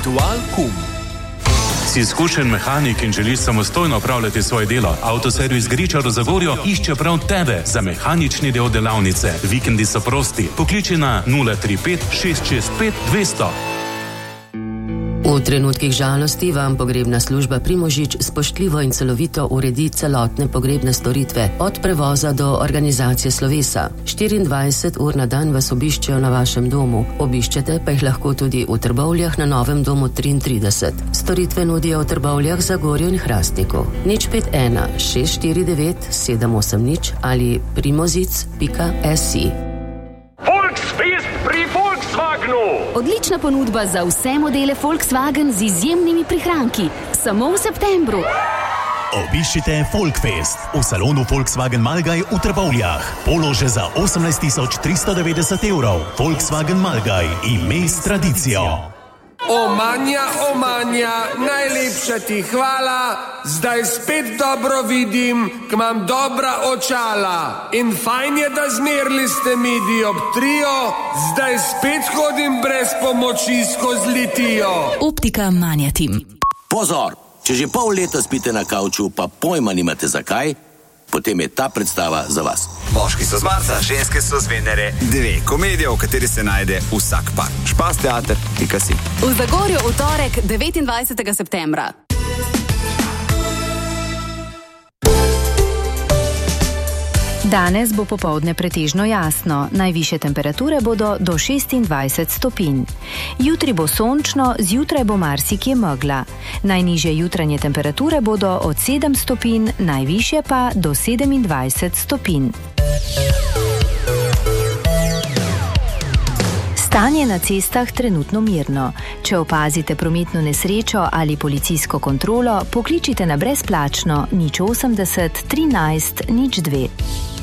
Mutual.com. Si izkušen mehanik in želiš samostojno opravljati svoje delo? Avtoservis Gričar v Zagorju išče prav tebe za mehanični del delavnice. Vikendi so prosti. Pokliči na 035 665 200. V trenutkih žalosti vam pogrebna služba Primožič spoštljivo in celovito uredi celotne pogrebne storitve, od prevoza do organizacije slovesa. 24 ur na dan vas obiščejo na vašem domu. Obiščete pa jih lahko tudi v Trbovljah na Novem domu 33. Storitve nudijo v Trbovljah, Zagorju in Hrastniku. 051 649 780 ali primozic.si. Odlična ponudba za vse modele Volkswagen z izjemnimi prihranki. Samo v septembru. Obiščite Folkfest v salonu Volkswagen Malgaj v Trbovljah. Polože za 18 390 €. Volkswagen Malgaj, ime s tradicijo. Omanja, najlepša ti hvala, zdaj spet dobro vidim, k imam dobra očala. In fajn je, da zmerli ste mi dioptrijo, zdaj spet hodim brez pomoči skozi litijo. Optika Manja Tim. Pozor, če že pol leta spite na kavču, pa pojma nimate zakaj, potem je ta predstava za vas. Moški so z Marsa, ženske so z Venere. 2 komedije, v kateri se najde vsak par. Špas teater, si. V Zagorju v torek 29. septembra. Danes bo popoldne pretežno jasno, najvišje temperature bodo do 26 stopinj. Jutri bo sončno, zjutraj bo marsikje megla. Najnižje jutranje temperature bodo od 7 stopinj, najvišje pa do 27 stopinj. Stanje na cestah trenutno mirno. Če opazite prometno nesrečo ali policijsko kontrolo, pokličite na brezplačno 080 13 02.